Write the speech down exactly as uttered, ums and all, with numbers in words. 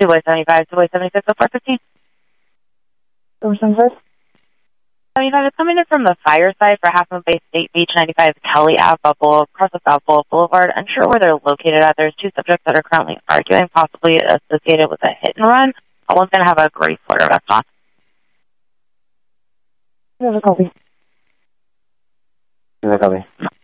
Two-way seventy-five, two-way seventy-six, so four fifteen. Over seventy-five? seventy-five is coming in from the fire side for Half Moon Bay State Beach, ninety-five Kelly Ave, Buffalo, across the Balboa Boulevard. Unsure where they're located at. There's two subjects that are currently arguing, possibly associated with a hit and run. One's going to have a gray sweater vest on. There's a copy. There's a copy.